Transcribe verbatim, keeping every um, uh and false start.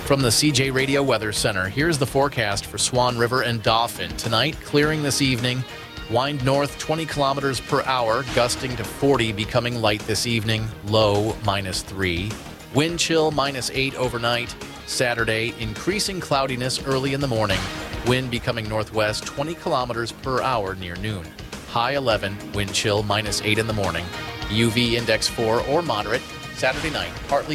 From the C J Radio Weather Center, here's the forecast for Swan River and Dauphin. Tonight, clearing this evening. Wind north twenty kilometers per hour, gusting to forty, becoming light this evening. Low minus three. Wind chill minus eight overnight. Saturday, increasing cloudiness early in the morning. Wind becoming northwest twenty kilometers per hour near noon. High eleven, wind chill minus eight in the morning. U V index four or moderate. Saturday night, partly